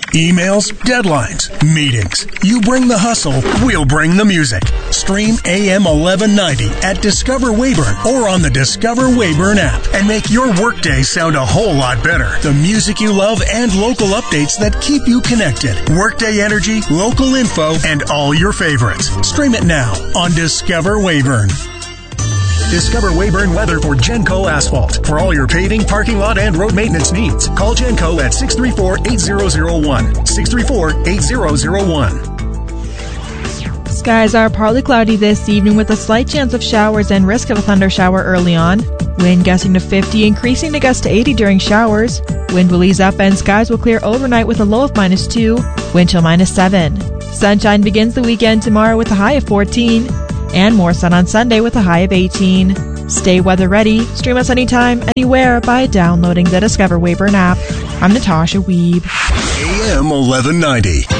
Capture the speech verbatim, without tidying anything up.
emails, deadlines, meetings. You bring the hustle, we'll bring the music. Stream A M eleven ninety at Discover Weyburn or on the Discover Weyburn app and make your workday sound a whole lot better. The music you love and local updates that keep you connected. Workday energy, local info, and all your favorites. Stream it now on Discover Weyburn. Discover Weyburn weather for Genco Asphalt. For all your paving, parking lot, and road maintenance needs, call Genco at six three four, eight zero zero one. six three four, eight zero zero one. Skies are partly cloudy this evening with a slight chance of showers and risk of a thunder shower early on. Wind gusting to fifty, increasing to gusts to eighty during showers. Wind will ease up and skies will clear overnight with a low of minus two, wind chill minus seven. Sunshine begins the weekend tomorrow with a high of fourteen. And more sun on Sunday with a high of eighteen. Stay weather ready. Stream us anytime, anywhere by downloading the Discover Weyburn app. I'm Natasha Weeb. A M eleven ninety.